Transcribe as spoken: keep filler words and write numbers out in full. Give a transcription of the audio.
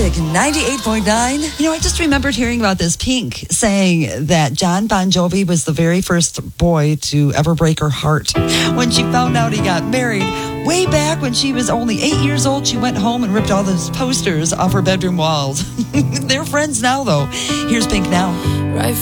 Music ninety-eight point nine. You know, I just remembered hearing about this. Pink saying that John Bon Jovi was the very first boy to ever break her heart. When she found out he got married, way back when she was only eight years old, she went home and ripped all those posters off her bedroom walls. They're friends now, though. Here's Pink now. Right